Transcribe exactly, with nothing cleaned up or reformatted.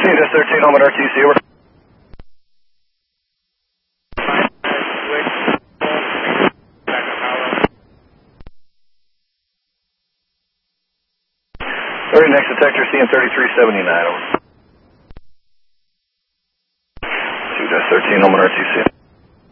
Just thirteen, home at R T C, over. Very next detector, C M thirty-three seventy-nine, over. two thirteen, home at R T C.